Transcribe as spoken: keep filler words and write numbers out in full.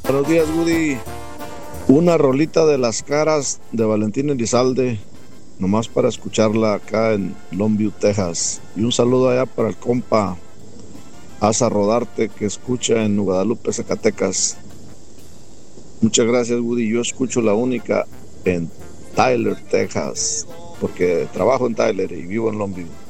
Buenos días, Woody. Una rolita de Las Caras de Valentín Elizalde, nomás para escucharla acá en Longview, Texas. Y un saludo allá para el compa Asa Rodarte, que escucha en Guadalupe, Zacatecas. Muchas gracias, Woody. Yo escucho la única en Tyler, Texas, porque trabajo en Tyler y vivo en Longview.